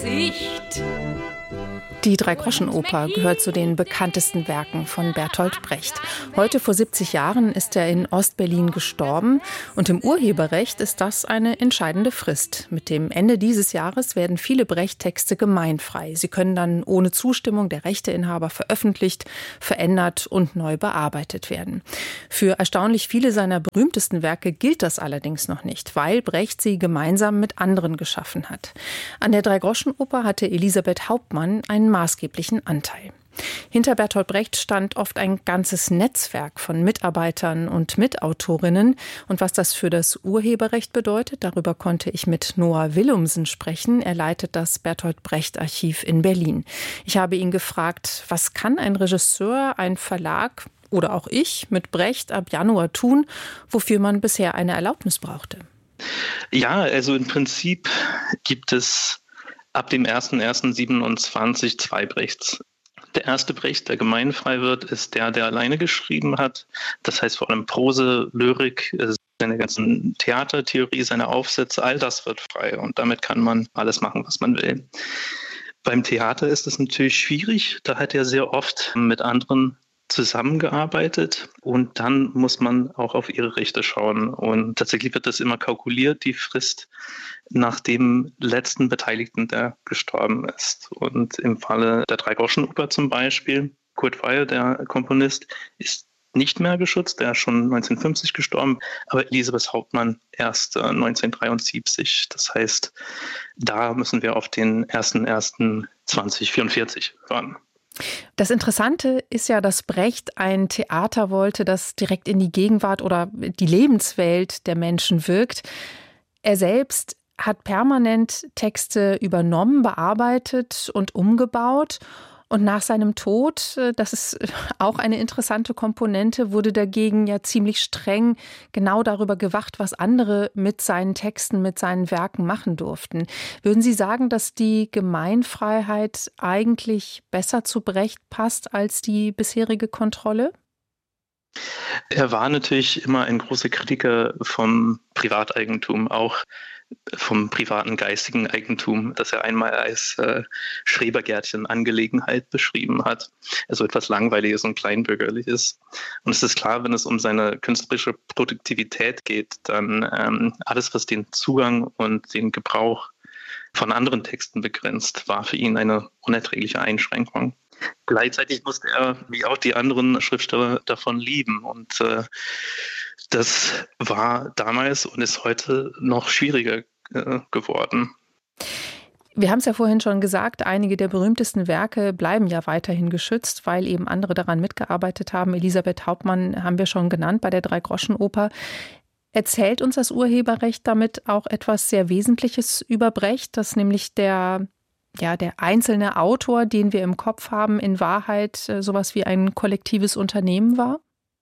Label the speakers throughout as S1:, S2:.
S1: Gesicht.
S2: Die Dreigroschenoper gehört zu den bekanntesten Werken von Bertolt Brecht. Heute vor 70 Jahren ist er in Ostberlin gestorben und im Urheberrecht ist das eine entscheidende Frist. Mit dem Ende dieses Jahres werden viele Brecht-Texte gemeinfrei. Sie können dann ohne Zustimmung der Rechteinhaber veröffentlicht, verändert und neu bearbeitet werden. Für erstaunlich viele seiner berühmtesten Werke gilt das allerdings noch nicht, weil Brecht sie gemeinsam mit anderen geschaffen hat. An der Dreigroschenoper hatte Elisabeth Hauptmann einen maßgeblichen Anteil. Hinter Bertolt Brecht stand oft ein ganzes Netzwerk von Mitarbeitern und Mitautorinnen. Und was das für das Urheberrecht bedeutet, darüber konnte ich mit Noah Willumsen sprechen. Er leitet das Bertolt Brecht Archiv in Berlin. Ich habe ihn gefragt, was kann ein Regisseur, ein Verlag oder auch ich mit Brecht ab Januar tun, wofür man bisher eine Erlaubnis brauchte?
S3: Ja, also im Prinzip gibt es ab dem 01.01.27 zwei Brechts. Der erste Brecht, der gemeinfrei wird, ist der alleine geschrieben hat. Das heißt vor allem Prose, Lyrik, seine ganzen Theatertheorie, seine Aufsätze, all das wird frei. Und damit kann man alles machen, was man will. Beim Theater ist es natürlich schwierig. Da hat er sehr oft mit anderen zusammengearbeitet und dann muss man auch auf ihre Rechte schauen. Und tatsächlich wird das immer kalkuliert, die Frist nach dem letzten Beteiligten, der gestorben ist. Und im Falle der Dreigroschenoper zum Beispiel, Kurt Weill, der Komponist, ist nicht mehr geschützt, der ist schon 1950 gestorben, aber Elisabeth Hauptmann erst 1973. Das heißt, da müssen wir auf den 01.01.2044 hören.
S2: Das Interessante ist ja, dass Brecht ein Theater wollte, das direkt in die Gegenwart oder die Lebenswelt der Menschen wirkt. Er selbst hat permanent Texte übernommen, bearbeitet und umgebaut. Und nach seinem Tod, das ist auch eine interessante Komponente, wurde dagegen ja ziemlich streng genau darüber gewacht, was andere mit seinen Texten, mit seinen Werken machen durften. Würden Sie sagen, dass die Gemeinfreiheit eigentlich besser zu Brecht passt als die bisherige Kontrolle?
S3: Er war natürlich immer ein großer Kritiker vom Privateigentum, auch vom privaten geistigen Eigentum, das er einmal als Schrebergärtchen-Angelegenheit beschrieben hat. Also etwas Langweiliges und Kleinbürgerliches. Und es ist klar, wenn es um seine künstlerische Produktivität geht, dann alles, was den Zugang und den Gebrauch von anderen Texten begrenzt, war für ihn eine unerträgliche Einschränkung. Gleichzeitig musste er, wie auch die anderen Schriftsteller, davon leben. Und das war damals und ist heute noch schwieriger geworden.
S2: Wir haben es ja vorhin schon gesagt, einige der berühmtesten Werke bleiben ja weiterhin geschützt, weil eben andere daran mitgearbeitet haben. Elisabeth Hauptmann haben wir schon genannt bei der Dreigroschenoper. Erzählt uns das Urheberrecht damit auch etwas sehr Wesentliches über Brecht, dass nämlich der einzelne Autor, den wir im Kopf haben, in Wahrheit sowas wie ein kollektives Unternehmen war?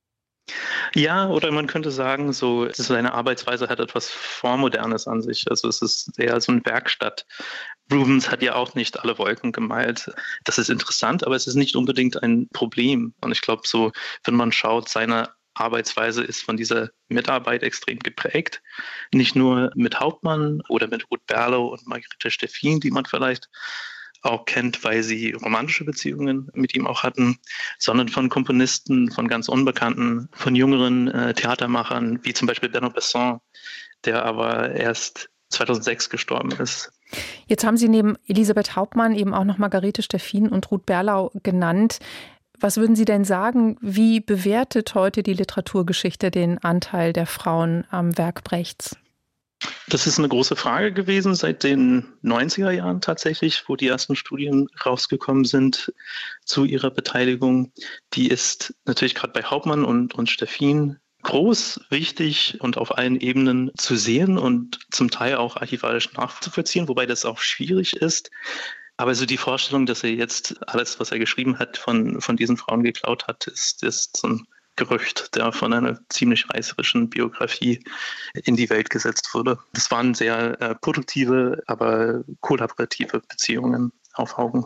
S3: Ja, oder man könnte sagen, so seine Arbeitsweise hat etwas Vormodernes an sich. Also es ist eher so eine Werkstatt. Rubens hat ja auch nicht alle Wolken gemalt. Das ist interessant, aber es ist nicht unbedingt ein Problem. Und ich glaube, so, wenn man schaut, seine Arbeitsweise ist von dieser Mitarbeit extrem geprägt. Nicht nur mit Hauptmann oder mit Ruth Berlau und Margarete Steffin, die man vielleicht auch kennt, weil sie romantische Beziehungen mit ihm auch hatten, sondern von Komponisten, von ganz Unbekannten, von jüngeren Theatermachern, wie zum Beispiel Bernard Besson, der aber erst 2006 gestorben ist.
S2: Jetzt haben Sie neben Elisabeth Hauptmann eben auch noch Margarete Steffin und Ruth Berlau genannt. Was würden Sie denn sagen, wie bewertet heute die Literaturgeschichte den Anteil der Frauen am Werk Brechts?
S3: Das ist eine große Frage gewesen seit den 90er Jahren tatsächlich, wo die ersten Studien rausgekommen sind zu ihrer Beteiligung. Die ist natürlich gerade bei Hauptmann und Steffin groß, wichtig und auf allen Ebenen zu sehen und zum Teil auch archivalisch nachzuvollziehen, wobei das auch schwierig ist. Aber so die Vorstellung, dass er jetzt alles, was er geschrieben hat, von diesen Frauen geklaut hat, ist so ein Gerücht, der von einer ziemlich reißerischen Biografie in die Welt gesetzt wurde. Das waren sehr produktive, aber kollaborative Beziehungen auf Augenhöhe.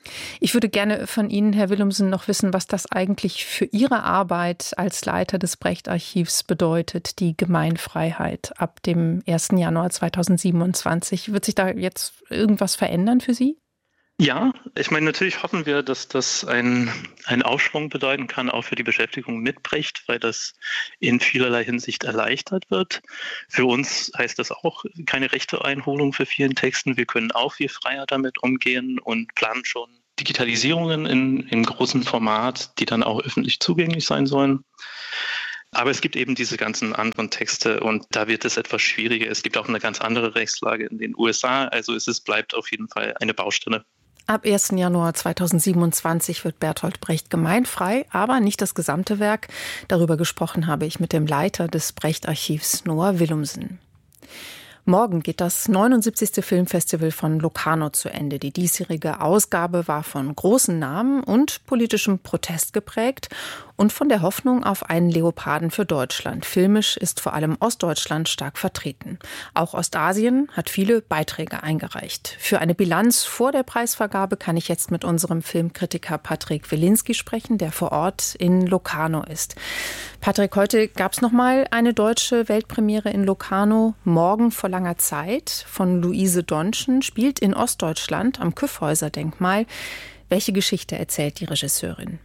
S2: Ich würde gerne von Ihnen, Herr Willumsen, noch wissen, was das eigentlich für Ihre Arbeit als Leiter des Brecht-Archivs bedeutet, die Gemeinfreiheit ab dem 1. Januar 2027. Wird sich da jetzt irgendwas verändern für Sie?
S3: Ja, ich meine, natürlich hoffen wir, dass das einen Aufschwung bedeuten kann, auch für die Beschäftigung mit Brecht, weil das in vielerlei Hinsicht erleichtert wird. Für uns heißt das auch keine Rechteeinholung für vielen Texten. Wir können auch viel freier damit umgehen und planen schon Digitalisierungen im großen Format, die dann auch öffentlich zugänglich sein sollen. Aber es gibt eben diese ganzen anderen Texte und da wird es etwas schwieriger. Es gibt auch eine ganz andere Rechtslage in den USA. Also bleibt auf jeden Fall eine Baustelle.
S2: Ab 1. Januar 2027 wird Bertolt Brecht gemeinfrei, aber nicht das gesamte Werk. Darüber gesprochen habe ich mit dem Leiter des Brecht-Archivs, Noah Willumsen. Morgen geht das 79. Filmfestival von Locarno zu Ende. Die diesjährige Ausgabe war von großen Namen und politischem Protest geprägt und von der Hoffnung auf einen Leoparden für Deutschland. Filmisch ist vor allem Ostdeutschland stark vertreten. Auch Ostasien hat viele Beiträge eingereicht. Für eine Bilanz vor der Preisvergabe kann ich jetzt mit unserem Filmkritiker Patrick Wilinski sprechen, der vor Ort in Locarno ist. Patrick, heute gab es nochmal eine deutsche Weltpremiere in Locarno. Morgen vor langer Zeit von Luise Donschen, spielt in Ostdeutschland am Kyffhäuser-Denkmal. Welche Geschichte erzählt die Regisseurin?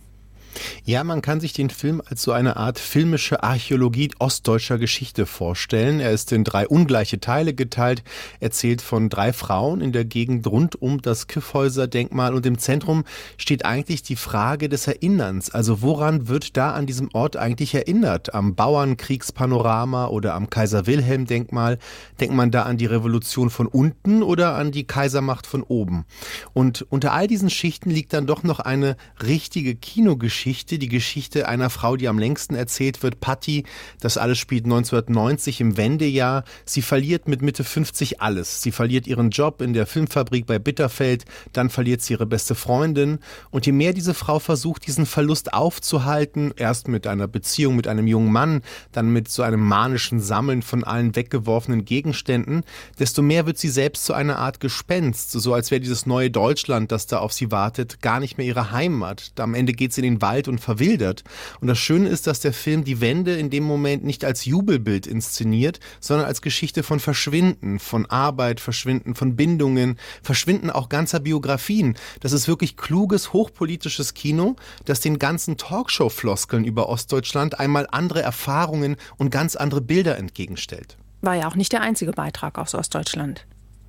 S1: Ja, man kann sich den Film als so eine Art filmische Archäologie ostdeutscher Geschichte vorstellen. Er ist in 3 ungleiche Teile geteilt, erzählt von 3 Frauen in der Gegend rund um das Kyffhäuser-Denkmal und im Zentrum steht eigentlich die Frage des Erinnerns. Also woran wird da an diesem Ort eigentlich erinnert? Am Bauernkriegspanorama oder am Kaiser-Wilhelm-Denkmal? Denkt man da an die Revolution von unten oder an die Kaisermacht von oben? Und unter all diesen Schichten liegt dann doch noch eine richtige Kinogeschichte, die Geschichte einer Frau, die am längsten erzählt wird, Patti. Das alles spielt 1990 im Wendejahr. Sie verliert mit Mitte 50 alles. Sie verliert ihren Job in der Filmfabrik bei Bitterfeld, dann verliert sie ihre beste Freundin. Und je mehr diese Frau versucht, diesen Verlust aufzuhalten, erst mit einer Beziehung mit einem jungen Mann, dann mit so einem manischen Sammeln von allen weggeworfenen Gegenständen, desto mehr wird sie selbst zu einer Art Gespenst, so als wäre dieses neue Deutschland, das da auf sie wartet, gar nicht mehr ihre Heimat. Am Ende geht sie in den Wald und verwildert. Und das Schöne ist, dass der Film die Wende in dem Moment nicht als Jubelbild inszeniert, sondern als Geschichte von Verschwinden, von Arbeit, Verschwinden von Bindungen, Verschwinden auch ganzer Biografien. Das ist wirklich kluges, hochpolitisches Kino, das den ganzen Talkshow-Floskeln über Ostdeutschland einmal andere Erfahrungen und ganz andere Bilder entgegenstellt.
S2: War ja auch nicht der einzige Beitrag aus Ostdeutschland.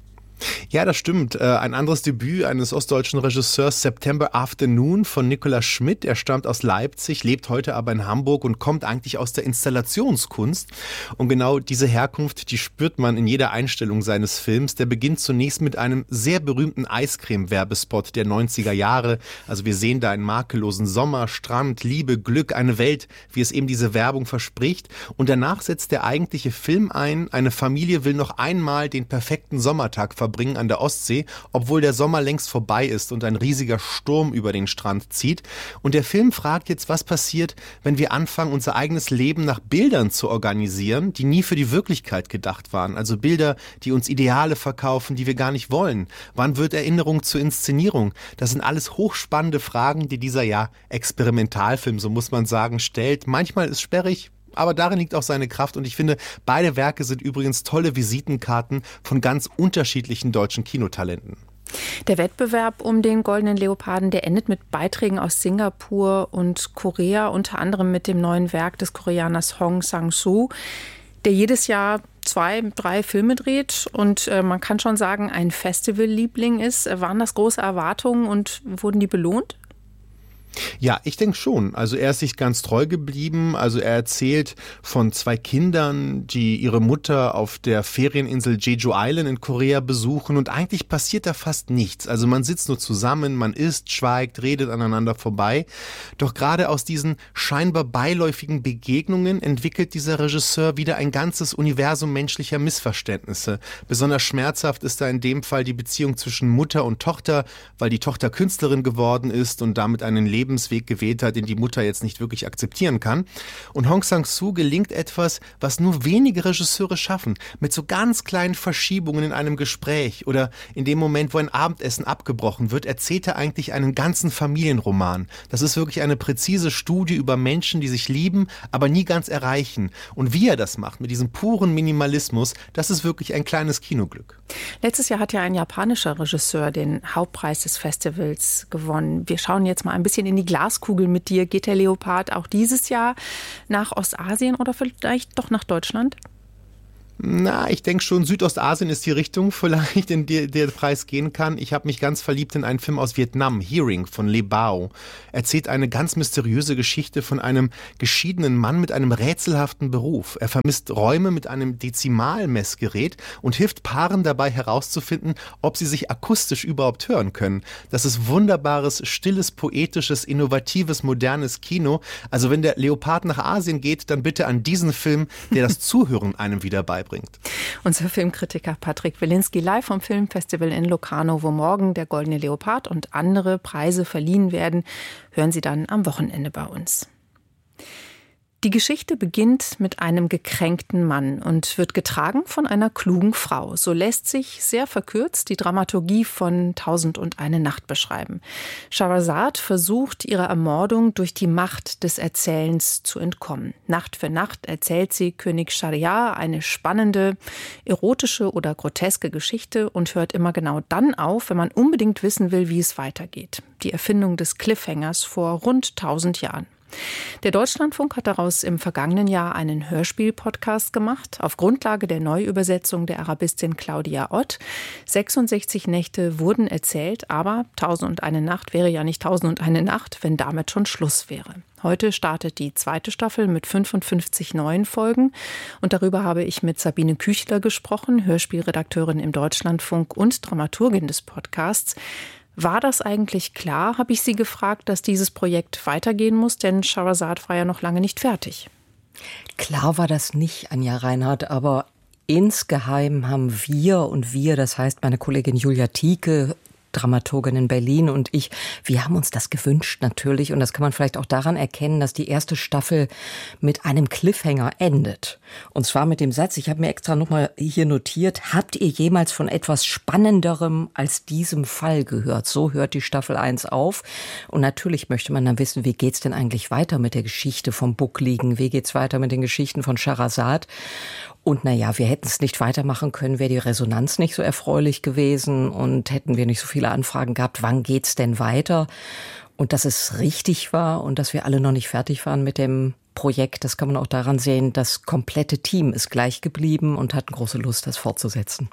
S1: Ja, das stimmt. Ein anderes Debüt eines ostdeutschen Regisseurs, September Afternoon von Nicolas Schmidt. Er stammt aus Leipzig, lebt heute aber in Hamburg und kommt eigentlich aus der Installationskunst. Und genau diese Herkunft, die spürt man in jeder Einstellung seines Films. Der beginnt zunächst mit einem sehr berühmten Eiscreme-Werbespot der 90er Jahre. Also wir sehen da einen makellosen Sommer, Strand, Liebe, Glück, eine Welt, wie es eben diese Werbung verspricht. Und danach setzt der eigentliche Film ein. Eine Familie will noch einmal den perfekten Sommertag verbringen an der Ostsee, obwohl der Sommer längst vorbei ist und ein riesiger Sturm über den Strand zieht. Und der Film fragt jetzt, was passiert, wenn wir anfangen, unser eigenes Leben nach Bildern zu organisieren, die nie für die Wirklichkeit gedacht waren. Also Bilder, die uns Ideale verkaufen, die wir gar nicht wollen. Wann wird Erinnerung zur Inszenierung? Das sind alles hochspannende Fragen, die dieser Experimentalfilm, so muss man sagen, stellt. Manchmal ist sperrig, aber darin liegt auch seine Kraft und ich finde, beide Werke sind übrigens tolle Visitenkarten von ganz unterschiedlichen deutschen Kinotalenten.
S2: Der Wettbewerb um den Goldenen Leoparden, der endet mit Beiträgen aus Singapur und Korea, unter anderem mit dem neuen Werk des Koreaners Hong Sang-soo, der jedes Jahr 2, 3 Filme dreht und man kann schon sagen, ein Festivalliebling ist. Waren das große Erwartungen und wurden die belohnt?
S1: Ja, ich denke schon. Also er ist sich ganz treu geblieben. Also er erzählt von 2 Kindern, die ihre Mutter auf der Ferieninsel Jeju Island in Korea besuchen und eigentlich passiert da fast nichts. Also man sitzt nur zusammen, man isst, schweigt, redet aneinander vorbei. Doch gerade aus diesen scheinbar beiläufigen Begegnungen entwickelt dieser Regisseur wieder ein ganzes Universum menschlicher Missverständnisse. Besonders schmerzhaft ist da in dem Fall die Beziehung zwischen Mutter und Tochter, weil die Tochter Künstlerin geworden ist und damit einen Lebensweg gewählt hat, den die Mutter jetzt nicht wirklich akzeptieren kann. Und Hong Sang-soo gelingt etwas, was nur wenige Regisseure schaffen, mit so ganz kleinen Verschiebungen in einem Gespräch oder in dem Moment, wo ein Abendessen abgebrochen wird, erzählt er eigentlich einen ganzen Familienroman. Das ist wirklich eine präzise Studie über Menschen, die sich lieben, aber nie ganz erreichen. Und wie er das macht, mit diesem puren Minimalismus, das ist wirklich ein kleines Kinoglück.
S2: Letztes Jahr hat ja ein japanischer Regisseur den Hauptpreis des Festivals gewonnen. Wir schauen jetzt mal ein bisschen in die Glaskugel mit dir. Geht der Leopard auch dieses Jahr nach Ostasien oder vielleicht doch nach Deutschland?
S1: Na, ich denke schon, Südostasien ist die Richtung vielleicht, in die der Preis gehen kann. Ich habe mich ganz verliebt in einen Film aus Vietnam, Hearing von Le Bao. Erzählt eine ganz mysteriöse Geschichte von einem geschiedenen Mann mit einem rätselhaften Beruf. Er vermisst Räume mit einem Dezimalmessgerät und hilft Paaren dabei herauszufinden, ob sie sich akustisch überhaupt hören können. Das ist wunderbares, stilles, poetisches, innovatives, modernes Kino. Also wenn der Leopard nach Asien geht, dann bitte an diesen Film, der das Zuhören einem wieder beibringt.
S2: Unser Filmkritiker Patrick Wilinski live vom Filmfestival in Locarno, wo morgen der Goldene Leopard und andere Preise verliehen werden, hören Sie dann am Wochenende bei uns. Die Geschichte beginnt mit einem gekränkten Mann und wird getragen von einer klugen Frau. So lässt sich sehr verkürzt die Dramaturgie von 1001 Nacht beschreiben. Scheherazade versucht, ihrer Ermordung durch die Macht des Erzählens zu entkommen. Nacht für Nacht erzählt sie König Schahriar eine spannende, erotische oder groteske Geschichte und hört immer genau dann auf, wenn man unbedingt wissen will, wie es weitergeht. Die Erfindung des Cliffhangers vor rund 1000 Jahren. Der Deutschlandfunk hat daraus im vergangenen Jahr einen Hörspiel-Podcast gemacht, auf Grundlage der Neuübersetzung der Arabistin Claudia Ott. 66 Nächte wurden erzählt, aber 1001 Nacht wäre ja nicht 1001 Nacht, wenn damit schon Schluss wäre. Heute startet die zweite Staffel mit 55 neuen Folgen und darüber habe ich mit Sabine Küchler gesprochen, Hörspielredakteurin im Deutschlandfunk und Dramaturgin des Podcasts. War das eigentlich klar, habe ich sie gefragt, dass dieses Projekt weitergehen muss, denn Scheherazade war ja noch lange nicht fertig.
S4: Klar war das nicht, Anja Reinhardt, aber insgeheim haben wir, das heißt meine Kollegin Julia Tieke, Dramaturgin in Berlin und ich, wir haben uns das gewünscht natürlich und das kann man vielleicht auch daran erkennen, dass die erste Staffel mit einem Cliffhanger endet. Und zwar mit dem Satz, ich habe mir extra nochmal hier notiert, habt ihr jemals von etwas Spannenderem als diesem Fall gehört? So hört die Staffel 1 auf und natürlich möchte man dann wissen, wie geht's denn eigentlich weiter mit der Geschichte vom Buckligen, wie geht's weiter mit den Geschichten von Scheherazade? Und naja, wir hätten es nicht weitermachen können, wäre die Resonanz nicht so erfreulich gewesen und hätten wir nicht so viele Anfragen gehabt, wann geht's denn weiter? Und dass es richtig war und dass wir alle noch nicht fertig waren mit dem Projekt, das kann man auch daran sehen, das komplette Team ist gleich geblieben und hat große Lust, das fortzusetzen.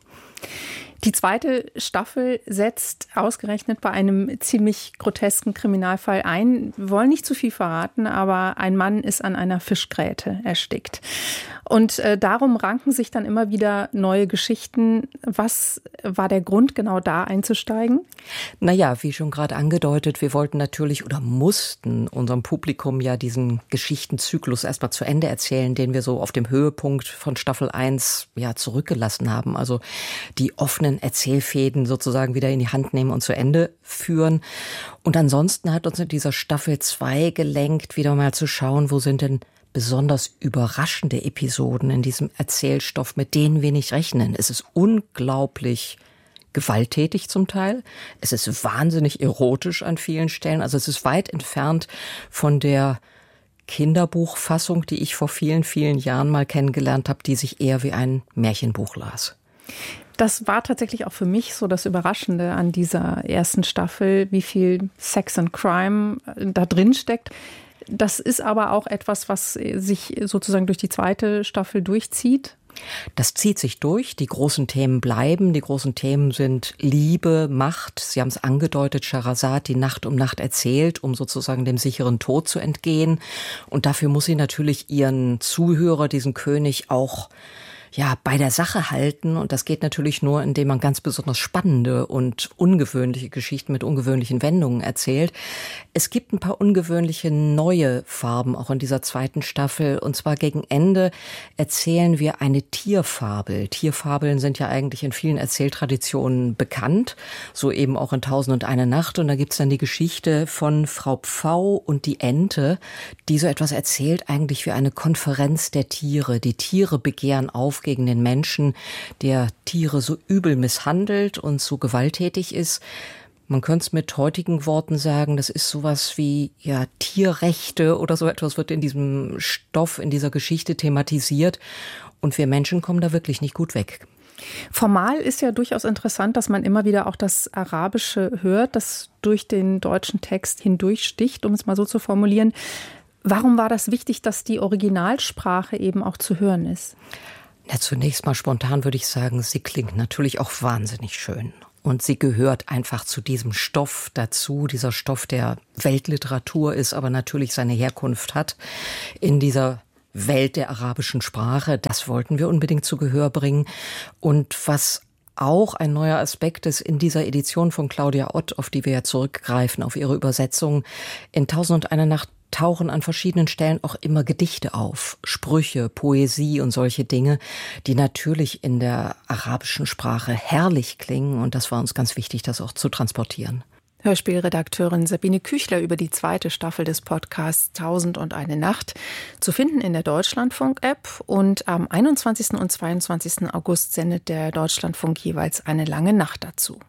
S2: Die zweite Staffel setzt ausgerechnet bei einem ziemlich grotesken Kriminalfall ein. Wir wollen nicht zu viel verraten, aber ein Mann ist an einer Fischgräte erstickt. Und darum ranken sich dann immer wieder neue Geschichten. Was war der Grund, genau da einzusteigen?
S4: Naja, wie schon gerade angedeutet, wir wollten natürlich oder mussten unserem Publikum ja diesen Geschichtenzyklus erstmal zu Ende erzählen, den wir so auf dem Höhepunkt von Staffel 1 ja zurückgelassen haben. Also die offenen Erzählfäden sozusagen wieder in die Hand nehmen und zu Ende führen. Und ansonsten hat uns in dieser Staffel 2 gelenkt, wieder mal zu schauen, wo sind denn besonders überraschende Episoden in diesem Erzählstoff, mit denen wir nicht rechnen. Es ist unglaublich gewalttätig zum Teil. Es ist wahnsinnig erotisch an vielen Stellen. Also es ist weit entfernt von der Kinderbuchfassung, die ich vor vielen, vielen Jahren mal kennengelernt habe, die sich eher wie ein Märchenbuch las.
S2: Das war tatsächlich auch für mich so das Überraschende an dieser ersten Staffel, wie viel Sex and Crime da drin steckt. Das ist aber auch etwas, was sich sozusagen durch die zweite Staffel durchzieht.
S4: Das zieht sich durch. Die großen Themen bleiben. Die großen Themen sind Liebe, Macht. Sie haben es angedeutet, Scheherazade, die Nacht um Nacht erzählt, um sozusagen dem sicheren Tod zu entgehen. Und dafür muss sie natürlich ihren Zuhörer, diesen König, auch bei der Sache halten. Und das geht natürlich nur, indem man ganz besonders spannende und ungewöhnliche Geschichten mit ungewöhnlichen Wendungen erzählt. Es gibt ein paar ungewöhnliche neue Farben auch in dieser zweiten Staffel. Und zwar gegen Ende erzählen wir eine Tierfabel. Tierfabeln sind ja eigentlich in vielen Erzähltraditionen bekannt, so eben auch in 1001 Nacht. Und da gibt's dann die Geschichte von Frau Pfau und die Ente, die so etwas erzählt, eigentlich wie eine Konferenz der Tiere. Die Tiere begehren auf gegen den Menschen, der Tiere so übel misshandelt und so gewalttätig ist. Man könnte es mit heutigen Worten sagen, das ist sowas wie Tierrechte oder so etwas wird in diesem Stoff, in dieser Geschichte thematisiert. Und wir Menschen kommen da wirklich nicht gut weg.
S2: Formal ist ja durchaus interessant, dass man immer wieder auch das Arabische hört, das durch den deutschen Text hindurchsticht, um es mal so zu formulieren. Warum war das wichtig, dass die Originalsprache eben auch zu hören ist?
S4: Zunächst mal spontan würde ich sagen, sie klingt natürlich auch wahnsinnig schön. Und sie gehört einfach zu diesem Stoff dazu, dieser Stoff, der Weltliteratur ist, aber natürlich seine Herkunft hat in dieser Welt der arabischen Sprache. Das wollten wir unbedingt zu Gehör bringen. Und was auch ein neuer Aspekt ist in dieser Edition von Claudia Ott, auf die wir ja zurückgreifen, auf ihre Übersetzung, in 1001 Nacht tauchen an verschiedenen Stellen auch immer Gedichte auf, Sprüche, Poesie und solche Dinge, die natürlich in der arabischen Sprache herrlich klingen. Und das war uns ganz wichtig, das auch zu transportieren.
S2: Hörspielredakteurin Sabine Küchler über die zweite Staffel des Podcasts 1001 Nacht, zu finden in der Deutschlandfunk-App. Und am 21. und 22. August sendet der Deutschlandfunk jeweils eine lange Nacht dazu.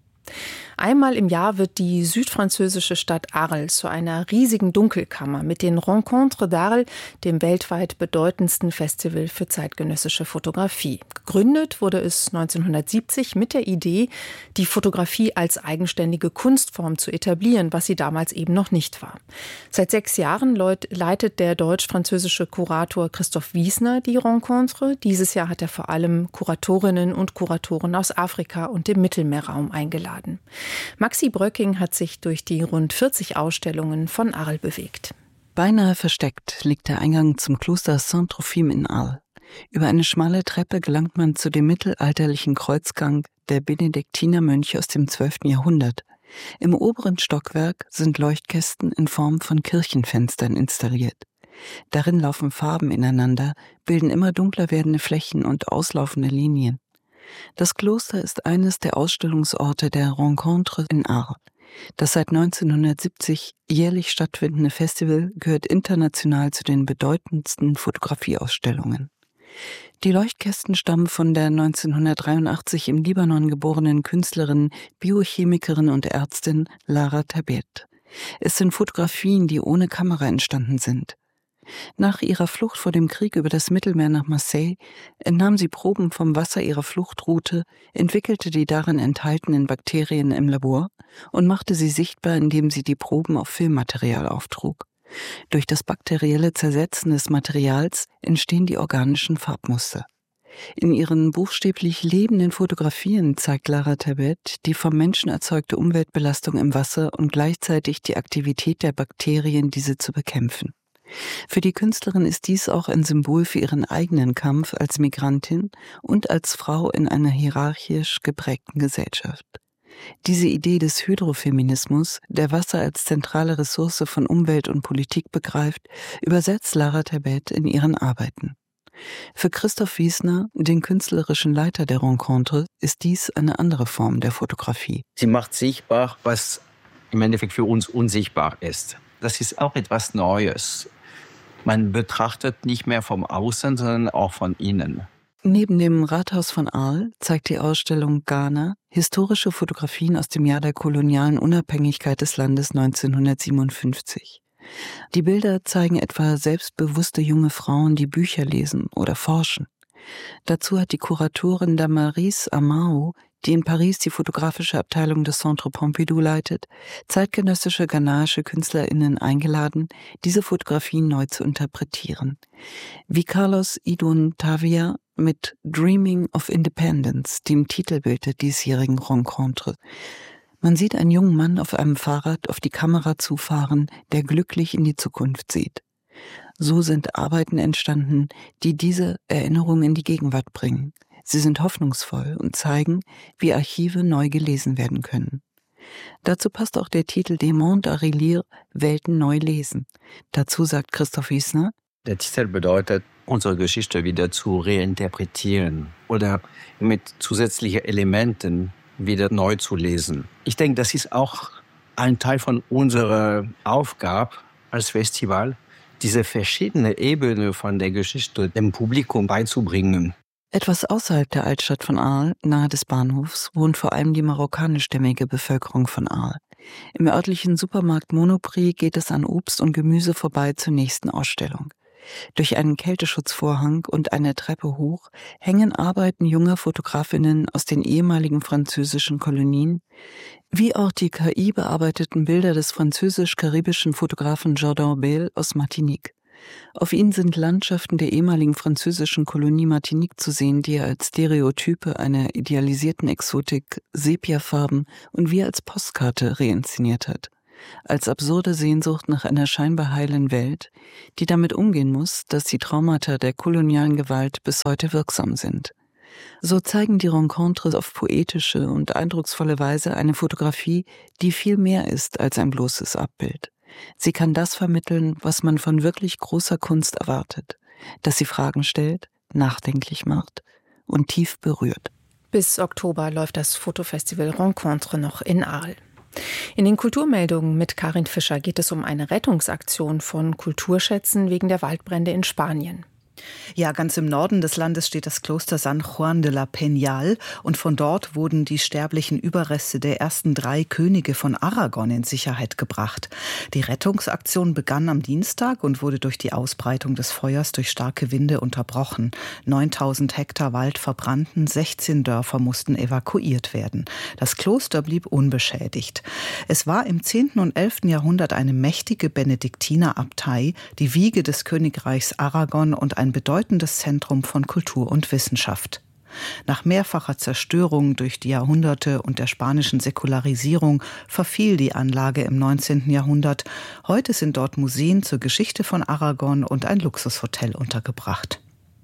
S2: Einmal im Jahr wird die südfranzösische Stadt Arles zu einer riesigen Dunkelkammer mit den Rencontres d'Arles, dem weltweit bedeutendsten Festival für zeitgenössische Fotografie. Gegründet wurde es 1970 mit der Idee, die Fotografie als eigenständige Kunstform zu etablieren, was sie damals eben noch nicht war. Seit 6 Jahren leitet der deutsch-französische Kurator Christoph Wiesner die Rencontres. Dieses Jahr hat er vor allem Kuratorinnen und Kuratoren aus Afrika und dem Mittelmeerraum eingeladen. Maxi Bröcking hat sich durch die rund 40 Ausstellungen von Arles bewegt.
S5: Beinahe versteckt liegt der Eingang zum Kloster Saint-Trophime in Arles. Über eine schmale Treppe gelangt man zu dem mittelalterlichen Kreuzgang der Benediktinermönche aus dem 12. Jahrhundert. Im oberen Stockwerk sind Leuchtkästen in Form von Kirchenfenstern installiert. Darin laufen Farben ineinander, bilden immer dunkler werdende Flächen und auslaufende Linien. Das Kloster ist eines der Ausstellungsorte der Rencontres in Arles. Das seit 1970 jährlich stattfindende Festival gehört international zu den bedeutendsten Fotografieausstellungen. Die Leuchtkästen stammen von der 1983 im Libanon geborenen Künstlerin, Biochemikerin und Ärztin Lara Tabet. Es sind Fotografien, die ohne Kamera entstanden sind. Nach ihrer Flucht vor dem Krieg über das Mittelmeer nach Marseille entnahm sie Proben vom Wasser ihrer Fluchtroute, entwickelte die darin enthaltenen Bakterien im Labor und machte sie sichtbar, indem sie die Proben auf Filmmaterial auftrug. Durch das bakterielle Zersetzen des Materials entstehen die organischen Farbmuster. In ihren buchstäblich lebenden Fotografien zeigt Lara Tabet die vom Menschen erzeugte Umweltbelastung im Wasser und gleichzeitig die Aktivität der Bakterien, diese zu bekämpfen. Für die Künstlerin ist dies auch ein Symbol für ihren eigenen Kampf als Migrantin und als Frau in einer hierarchisch geprägten Gesellschaft. Diese Idee des Hydrofeminismus, der Wasser als zentrale Ressource von Umwelt und Politik begreift, übersetzt Lara Tabet in ihren Arbeiten. Für Christoph Wiesner, den künstlerischen Leiter der Rencontre, ist dies eine andere Form der Fotografie.
S6: Sie macht sichtbar, was im Endeffekt für uns unsichtbar ist. Das ist auch etwas Neues. Man betrachtet nicht mehr vom Außen, sondern auch von innen.
S5: Neben dem Rathaus von Arles zeigt die Ausstellung Ghana historische Fotografien aus dem Jahr der kolonialen Unabhängigkeit des Landes 1957. Die Bilder zeigen etwa selbstbewusste junge Frauen, die Bücher lesen oder forschen. Dazu hat die Kuratorin Damaris Amao, die in Paris die fotografische Abteilung des Centre Pompidou leitet, zeitgenössische ghanaische KünstlerInnen eingeladen, diese Fotografien neu zu interpretieren. Wie Carlos Idun Tavia mit Dreaming of Independence, dem Titelbild der diesjährigen Rencontre. Man sieht einen jungen Mann auf einem Fahrrad auf die Kamera zufahren, der glücklich in die Zukunft sieht. So sind Arbeiten entstanden, die diese Erinnerung in die Gegenwart bringen. Sie sind hoffnungsvoll und zeigen, wie Archive neu gelesen werden können. Dazu passt auch der Titel Des Mondes à relire, Welten neu lesen. Dazu sagt Christoph Wiesner:
S6: Der Titel bedeutet, unsere Geschichte wieder zu reinterpretieren oder mit zusätzlichen Elementen wieder neu zu lesen. Ich denke, das ist auch ein Teil von unserer Aufgabe als Festival, diese verschiedenen Ebenen von der Geschichte dem Publikum beizubringen.
S5: Etwas außerhalb der Altstadt von Arles, nahe des Bahnhofs, wohnt vor allem die marokkanischstämmige Bevölkerung von Arles. Im örtlichen Supermarkt Monoprix geht es an Obst und Gemüse vorbei zur nächsten Ausstellung. Durch einen Kälteschutzvorhang und eine Treppe hoch hängen Arbeiten junger Fotografinnen aus den ehemaligen französischen Kolonien, wie auch die KI-bearbeiteten Bilder des französisch-karibischen Fotografen Jordan Bale aus Martinique. Auf ihnen sind Landschaften der ehemaligen französischen Kolonie Martinique zu sehen, die er als Stereotype einer idealisierten Exotik, Sepiafarben und wie als Postkarte reinszeniert hat. Als absurde Sehnsucht nach einer scheinbar heilen Welt, die damit umgehen muss, dass die Traumata der kolonialen Gewalt bis heute wirksam sind. So zeigen die Rencontres auf poetische und eindrucksvolle Weise eine Fotografie, die viel mehr ist als ein bloßes Abbild. Sie kann das vermitteln, was man von wirklich großer Kunst erwartet, dass sie Fragen stellt, nachdenklich macht und tief berührt.
S2: Bis Oktober läuft das Fotofestival Rencontre noch in Arles. In den Kulturmeldungen mit Karin Fischer geht es um eine Rettungsaktion von Kulturschätzen wegen der Waldbrände in Spanien.
S7: Ja, ganz im Norden des Landes steht das Kloster San Juan de la Peñal und von dort wurden die sterblichen Überreste der ersten 3 Könige von Aragon in Sicherheit gebracht. Die Rettungsaktion begann am Dienstag und wurde durch die Ausbreitung des Feuers durch starke Winde unterbrochen. 9.000 Hektar Wald verbrannten, 16 Dörfer mussten evakuiert werden. Das Kloster blieb unbeschädigt. Es war im 10. und 11. Jahrhundert eine mächtige Benediktinerabtei, die Wiege des Königreichs Aragon und ein bedeutendes Zentrum von Kultur und Wissenschaft. Nach mehrfacher Zerstörung durch die Jahrhunderte und der spanischen Säkularisierung verfiel die Anlage im 19. Jahrhundert. Heute sind dort Museen zur Geschichte von Aragon und ein Luxushotel untergebracht.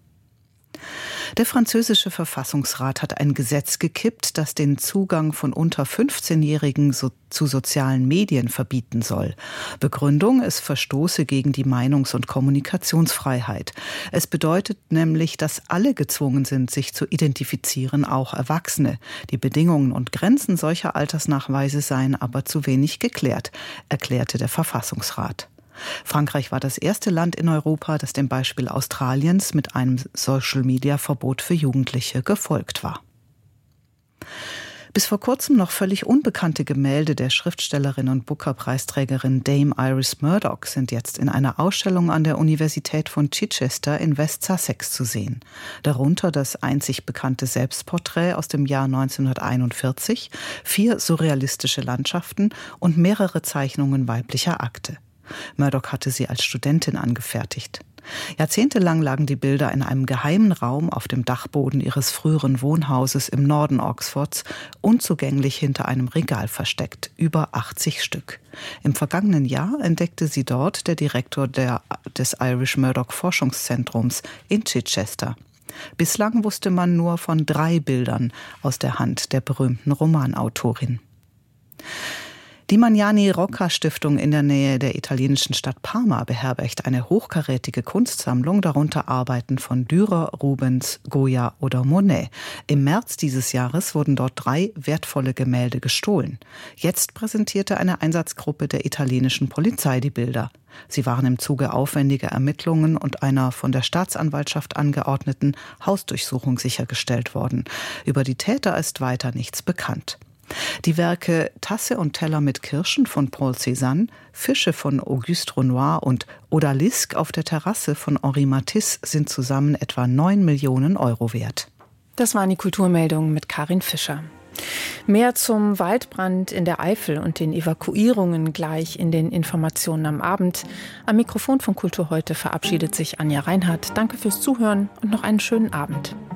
S7: Der französische Verfassungsrat hat ein Gesetz gekippt, das den Zugang von unter 15-Jährigen zu sozialen Medien verbieten soll. Begründung, es verstoße gegen die Meinungs- und Kommunikationsfreiheit. Es bedeutet nämlich, dass alle gezwungen sind, sich zu identifizieren, auch Erwachsene. Die Bedingungen und Grenzen solcher Altersnachweise seien aber zu wenig geklärt, erklärte der Verfassungsrat. Frankreich war das erste Land in Europa, das dem Beispiel Australiens mit einem Social-Media-Verbot für Jugendliche gefolgt war. Bis vor kurzem noch völlig unbekannte Gemälde der Schriftstellerin und Booker-Preisträgerin Dame Iris Murdoch sind jetzt in einer Ausstellung an der Universität von Chichester in West Sussex zu sehen. Darunter das einzig bekannte Selbstporträt aus dem Jahr 1941, 4 surrealistische Landschaften und mehrere Zeichnungen weiblicher Akte. Murdoch hatte sie als Studentin angefertigt. Jahrzehntelang lagen die Bilder in einem geheimen Raum auf dem Dachboden ihres früheren Wohnhauses im Norden Oxfords, unzugänglich hinter einem Regal versteckt, über 80 Stück. Im vergangenen Jahr entdeckte sie dort der Direktor des Irish Murdoch Forschungszentrums in Chichester. Bislang wusste man nur von 3 Bildern aus der Hand der berühmten Romanautorin. Die Magnani Rocca Stiftung in der Nähe der italienischen Stadt Parma beherbergt eine hochkarätige Kunstsammlung, darunter Arbeiten von Dürer, Rubens, Goya oder Monet. Im März dieses Jahres wurden dort 3 wertvolle Gemälde gestohlen. Jetzt präsentierte eine Einsatzgruppe der italienischen Polizei die Bilder. Sie waren im Zuge aufwendiger Ermittlungen und einer von der Staatsanwaltschaft angeordneten Hausdurchsuchung sichergestellt worden. Über die Täter ist weiter nichts bekannt. Die Werke Tasse und Teller mit Kirschen von Paul Cézanne, Fische von Auguste Renoir und Odalisque auf der Terrasse von Henri Matisse sind zusammen etwa 9 Millionen Euro wert.
S2: Das waren die Kulturmeldungen mit Karin Fischer. Mehr zum Waldbrand in der Eifel und den Evakuierungen gleich in den Informationen am Abend. Am Mikrofon von Kultur heute verabschiedet sich Anja Reinhardt. Danke fürs Zuhören und noch einen schönen Abend.